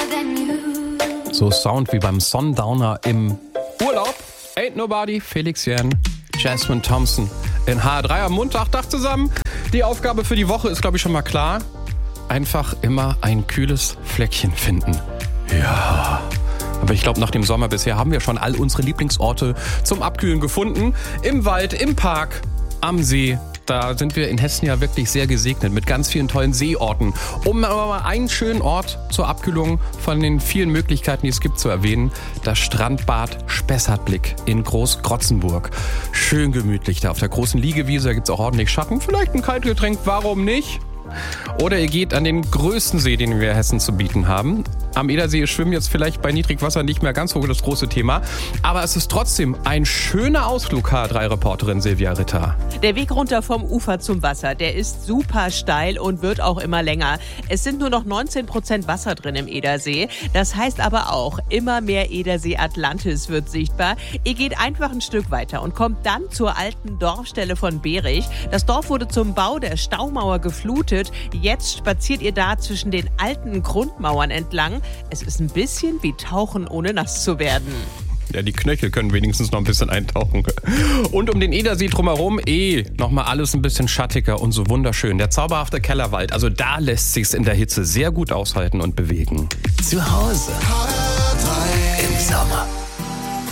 So Sound wie beim Sundowner im Urlaub. Ain't Nobody, Felix Jähn, Jasmine Thompson in HR3 am Montagnach zusammen. Die Aufgabe für die Woche ist, glaube ich, schon mal klar. Einfach immer ein kühles Fleckchen finden. Ja. Aber ich glaube, nach dem Sommer bisher haben wir schon all unsere Lieblingsorte zum Abkühlen gefunden. Im Wald, im Park, am See. Da sind wir in Hessen ja wirklich sehr gesegnet mit ganz vielen tollen Seeorten. Um aber mal einen schönen Ort zur Abkühlung von den vielen Möglichkeiten, die es gibt, zu erwähnen. Das Strandbad Spessartblick in Großkrotzenburg. Schön gemütlich da auf der großen Liegewiese. Da gibt es auch ordentlich Schatten. Vielleicht ein Kaltgetränk, warum nicht? Oder ihr geht an den größten See, den wir in Hessen zu bieten haben. Am Edersee schwimmen jetzt vielleicht bei Niedrigwasser nicht mehr ganz so das große Thema. Aber es ist trotzdem ein schöner Ausflug, HR3-Reporterin Silvia Ritter. Der Weg runter vom Ufer zum Wasser, der ist super steil und wird auch immer länger. Es sind nur noch 19% Wasser drin im Edersee. Das heißt aber auch, immer mehr Edersee Atlantis wird sichtbar. Ihr geht einfach ein Stück weiter und kommt dann zur alten Dorfstelle von Berich. Das Dorf wurde zum Bau der Staumauer geflutet. Jetzt spaziert ihr da zwischen den alten Grundmauern entlang. Es ist ein bisschen wie Tauchen, ohne nass zu werden. Ja, die Knöchel können wenigstens noch ein bisschen eintauchen. Und um den Edersee drumherum nochmal alles ein bisschen schattiger und so wunderschön. Der zauberhafte Kellerwald, also da lässt sich's in der Hitze sehr gut aushalten und bewegen. Zu Hause im Sommer.